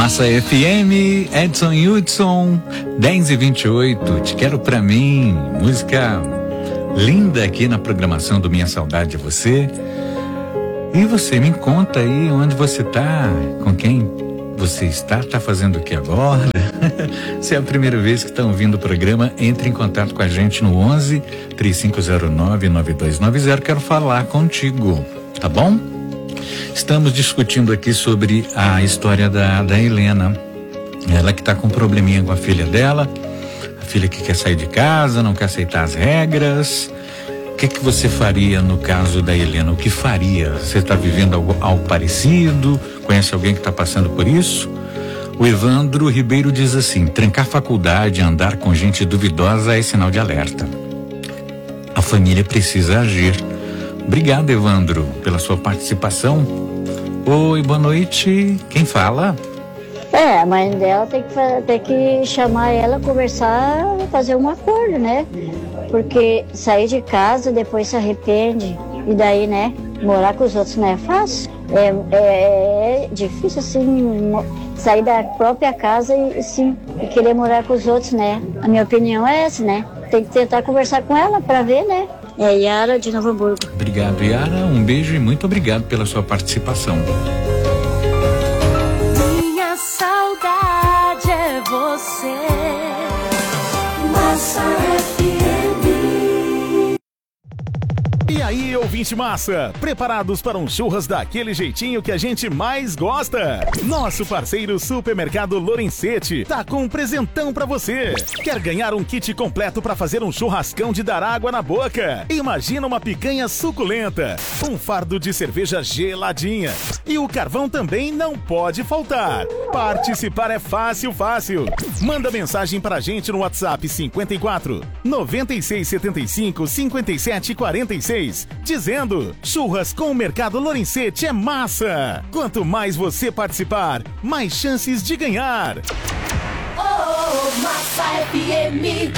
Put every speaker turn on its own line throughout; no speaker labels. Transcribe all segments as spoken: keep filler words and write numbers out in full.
Massa F M, Edson Hudson, dez e vinte e oito, Te Quero Pra Mim, música linda aqui na programação do Minha Saudade é Você. E você, me conta aí onde você tá, com quem você está, tá fazendo o que agora? Se é a primeira vez que está ouvindo o programa, entre em contato com a gente no onze, três cinco zero nove, nove dois nove zero, quero falar contigo, tá bom? Estamos discutindo aqui sobre a história da, da Helena, ela que está com um probleminha com a filha dela, a filha que quer sair de casa, não quer aceitar as regras. O que que você faria no caso da Helena? O que faria? Você está vivendo algo, algo parecido? Conhece alguém que está passando por isso? O Evandro Ribeiro diz assim: trancar faculdade, andar com gente duvidosa é sinal de alerta. A família precisa agir. Obrigado, Evandro, pela sua participação. Oi, boa noite. Quem fala?
É, a mãe dela tem que, tem que chamar ela, conversar, fazer um acordo, né? Porque sair de casa, depois se arrepende. E daí, né, morar com os outros não é fácil. É, é, é difícil, assim, sair da própria casa e, sim, e querer morar com os outros, né? A minha opinião é essa, né? Tem que tentar conversar com ela para ver, né? É Yara de Novo Hamburgo.
Obrigado, Yara. Um beijo e muito obrigado pela sua participação.
Minha saudade é você. Massa F M.
E aí, ouvinte massa, preparados para um churras daquele jeitinho que a gente mais gosta? Nosso parceiro Supermercado Lorenzetti tá com um presentão pra você. Quer ganhar um kit completo para fazer um churrascão de dar água na boca? Imagina uma picanha suculenta, um fardo de cerveja geladinha. E o carvão também não pode faltar. Participar é fácil, fácil. Manda mensagem pra gente no WhatsApp cinquenta e quatro, noventa e seis, setenta e cinco, cinquenta e sete, quarenta e seis, dizendo: churras com o Mercado Lorenzetti é massa. Quanto mais você participar, mais chances de ganhar.
Oh, Massa F M.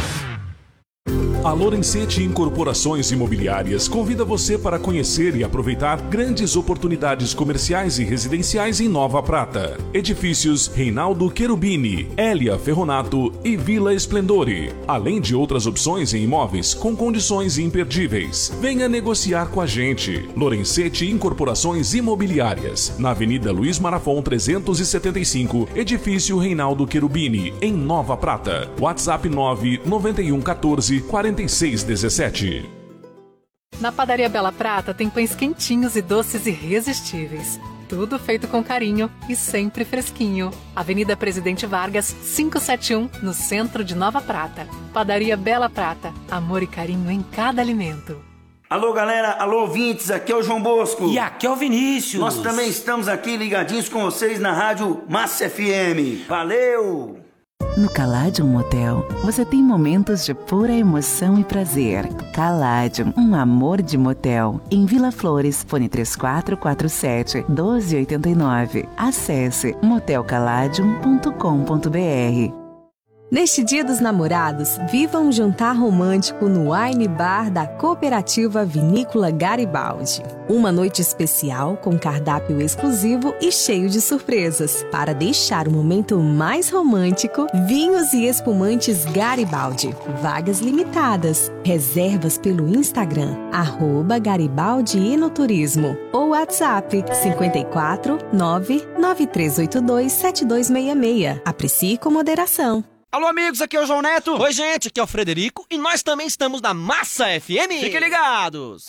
A Lorenzetti Incorporações Imobiliárias convida você para conhecer e aproveitar grandes oportunidades comerciais e residenciais em Nova Prata. Edifícios Reinaldo Cherubini, Hélia Ferronato e Vila Esplendore, além de outras opções em imóveis com condições imperdíveis. Venha negociar com a gente. Lorenzetti Incorporações Imobiliárias, na Avenida Luiz Marafon trezentos e setenta e cinco, Edifício Reinaldo Cherubini, em Nova Prata. WhatsApp nove nove um um quatro, quarenta e seis dezessete.
Na Padaria Bela Prata tem pães quentinhos e doces irresistíveis. Tudo feito com carinho e sempre fresquinho. Avenida Presidente Vargas, quinhentos e setenta e um, no centro de Nova Prata. Padaria Bela Prata. Amor e carinho em cada alimento.
Alô, galera. Alô, ouvintes. Aqui é o João Bosco.
E aqui é o Vinícius.
Nós também estamos aqui ligadinhos com vocês na rádio Massa F M. Valeu!
No Caladium Motel, você tem momentos de pura emoção e prazer. Caladium, um amor de motel. Em Vila Flores, fone três quatro quatro sete, um dois oito nove. Acesse motel caladium ponto com ponto b r.
Neste Dia dos Namorados, viva um jantar romântico no Wine Bar da Cooperativa Vinícola Garibaldi. Uma noite especial com cardápio exclusivo e cheio de surpresas. Para deixar o momento mais romântico, vinhos e espumantes Garibaldi. Vagas limitadas. Reservas pelo Instagram, arroba Garibaldi Enoturismo. Ou WhatsApp cinquenta e quatro, nove nove três oito dois, sete dois seis seis. Aprecie com moderação.
Alô, amigos, aqui é o João Neto. Oi, gente, aqui é o Frederico e nós também estamos na Massa F M. Fiquem ligados.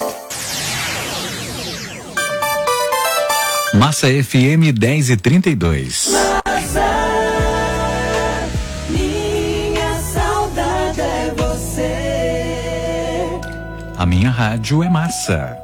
Massa F M dez e trinta e dois.
Massa, minha saudade é você.
A minha rádio é massa.